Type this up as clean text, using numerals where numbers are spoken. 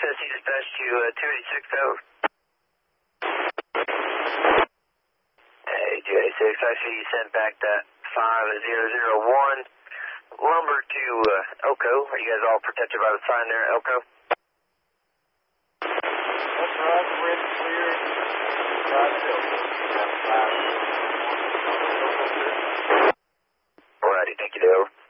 SSC dispatch to 286 over. Hey, 286, I see you sent back that 5001 lumber to Elko. Are you guys all protected by the sign there at Elko? That's right, bridge clear. Alrighty, thank you, Dale.